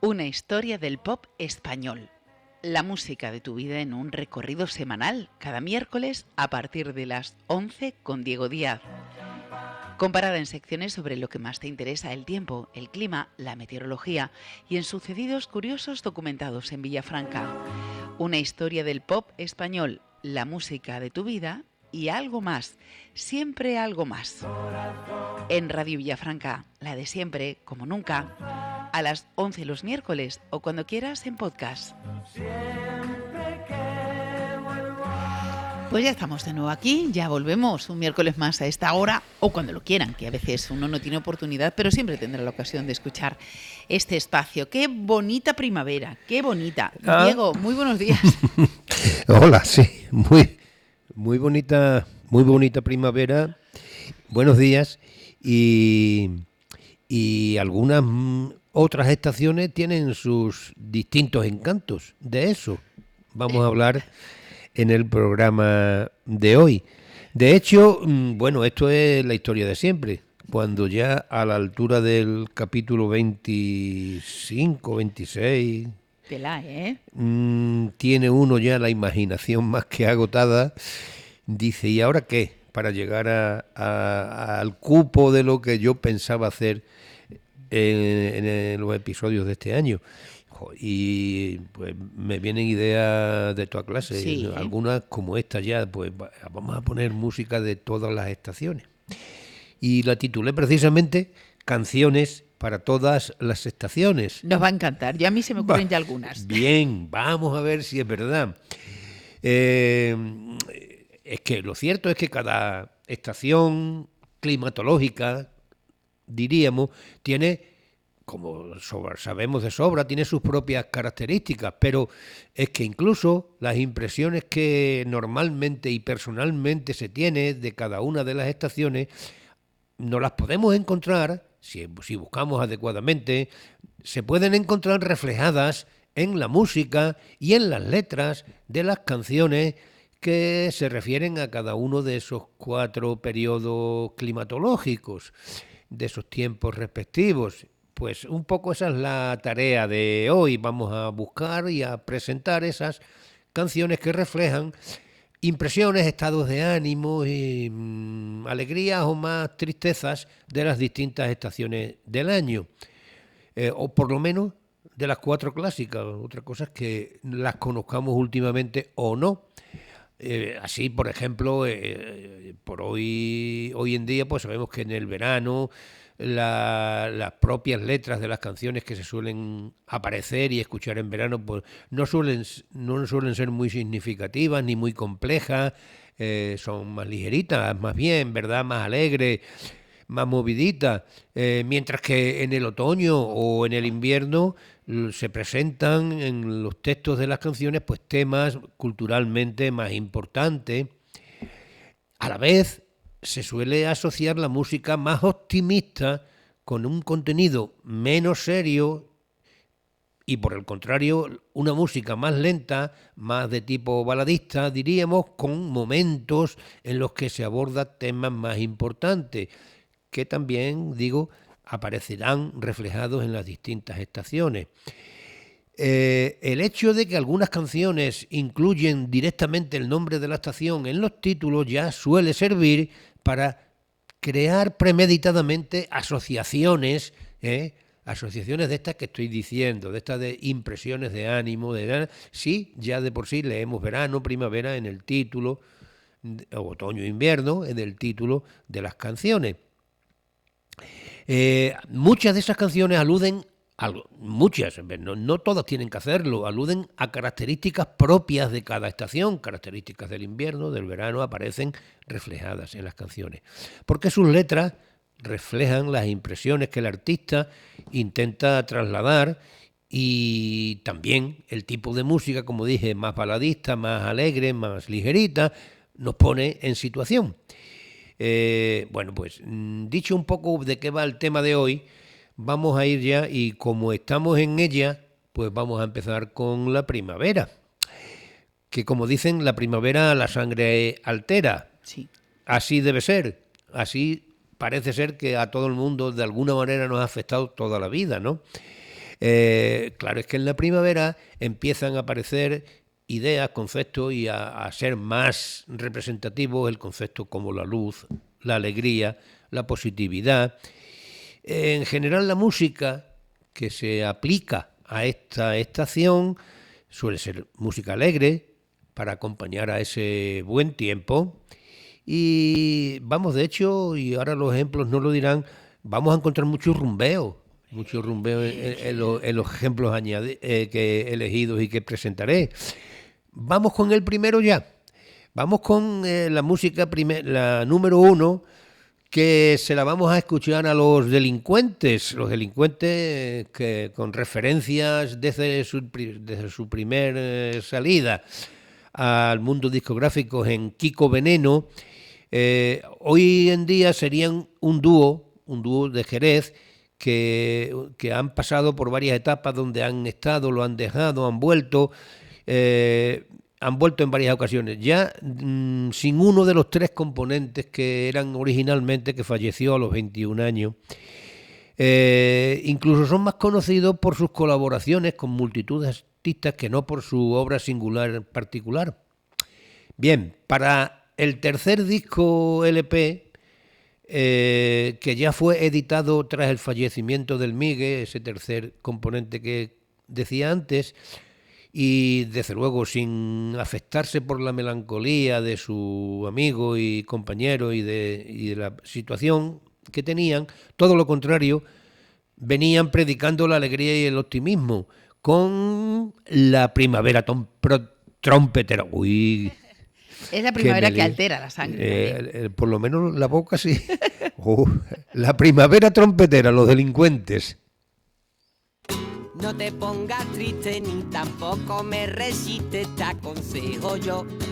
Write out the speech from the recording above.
Una historia del pop español. La música de tu vida en un recorrido semanal, cada miércoles a partir de las 11 con Diego Díaz. Comparada en secciones sobre lo que más te interesa: el tiempo, el clima, la meteorología y en sucedidos curiosos documentados en Villafranca. Una historia del pop español, la música de tu vida y algo más, siempre algo más. En Radio Villafranca, la de siempre, como nunca, a las 11 los miércoles o cuando quieras en podcast. Pues ya estamos de nuevo aquí, ya volvemos un miércoles más a esta hora o cuando lo quieran, que a veces uno no tiene oportunidad, pero siempre tendrá la ocasión de escuchar este espacio. ¡Qué bonita primavera! ¡Qué bonita! Diego, muy buenos días. Hola, sí, muy bonita primavera. Buenos días. Y algunas otras estaciones tienen sus distintos encantos. De eso vamos a hablar en el programa de hoy. De hecho, bueno, esto es la historia de siempre. Cuando ya a la altura del capítulo 25, 26... tiene uno ya la imaginación más que agotada, dice, ¿y ahora qué? Para llegar al cupo de lo que yo pensaba hacer en los episodios de este año. Y pues me vienen ideas de toda clase, Sí. Algunas como esta ya, pues vamos a poner música de todas las estaciones. Y la titulé precisamente Canciones para todas las estaciones. Nos va a encantar, ya a mí se me ocurren ya algunas. Bien, vamos a ver si es verdad. Es que lo cierto es que cada estación climatológica, diríamos, tiene, como sabemos de sobra, tiene sus propias características, pero es que incluso las impresiones que normalmente y personalmente se tiene de cada una de las estaciones no las podemos encontrar, si buscamos adecuadamente, se pueden encontrar reflejadas en la música y en las letras de las canciones que se refieren a cada uno de esos 4 periodos climatológicos, de esos tiempos respectivos. Pues un poco esa es la tarea de hoy. Vamos a buscar y a presentar esas canciones que reflejan impresiones, estados de ánimo y alegrías o más tristezas de las distintas estaciones del año, o por lo menos de las 4 clásicas. Otra cosa es que las conozcamos últimamente o no. Así, por ejemplo, por hoy en día, pues sabemos que en el verano las propias letras de las canciones que se suelen aparecer y escuchar en verano, pues no suelen ser muy significativas ni muy complejas, son más ligeritas, más bien, ¿verdad? Más alegres, más moviditas, mientras que en el otoño o en el invierno se presentan en los textos de las canciones pues temas culturalmente más importantes. A la vez se suele asociar la música más optimista con un contenido menos serio y por el contrario una música más lenta, más de tipo baladista, diríamos, con momentos en los que se abordan temas más importantes, que también, digo, aparecerán reflejados en las distintas estaciones. El hecho de que algunas canciones incluyen directamente el nombre de la estación en los títulos ya suele servir para crear premeditadamente asociaciones, asociaciones de estas que estoy diciendo, de estas de impresiones de ánimo, sí, ya de por sí leemos verano, primavera en el título, otoño, invierno en el título de las canciones. Muchas de esas canciones aluden, muchas, no todas tienen que hacerlo, aluden a características propias de cada estación, características del invierno, del verano, aparecen reflejadas en las canciones, porque sus letras reflejan las impresiones que el artista intenta trasladar y también el tipo de música, como dije, más baladista, más alegre, más ligerita, nos pone en situación. Bueno, pues dicho un poco de qué va el tema de hoy, vamos a ir ya y como estamos en ella, pues vamos a empezar con la primavera. Que como dicen, la primavera la sangre altera. Sí. Así debe ser. Así parece ser que a todo el mundo de alguna manera nos ha afectado toda la vida, ¿no? Claro, es que en la primavera empiezan a aparecer ideas, conceptos y a ser más representativos el concepto como la luz, la alegría, la positividad. En general la música que se aplica a esta estación suele ser música alegre para acompañar a ese buen tiempo. Y vamos, de hecho, y ahora los ejemplos no lo dirán, vamos a encontrar mucho rumbeo en los ejemplos que he elegido y que presentaré. Vamos con el primero ya. Vamos con la música, la número 1, que se la vamos a escuchar a los delincuentes que con referencias desde su primer salida al mundo discográfico en Kiko Veneno. Hoy en día serían un dúo de Jerez que han pasado por varias etapas donde han estado, lo han dejado, han vuelto en varias ocasiones, ya sin uno de los 3 componentes que eran originalmente, que falleció a los 21 años. Incluso son más conocidos por sus colaboraciones con multitud de artistas que no por su obra singular particular. Bien, para el tercer disco LP, que ya fue editado tras el fallecimiento del Migue, ese tercer componente que decía antes, y desde luego sin afectarse por la melancolía de su amigo y compañero y de la situación que tenían, todo lo contrario, venían predicando la alegría y el optimismo con la primavera trompetera. Uy, es la primavera que altera la sangre. Por lo menos la boca sí. La primavera trompetera, los delincuentes. No te pongas triste ni tampoco me resistes, te aconsejo yo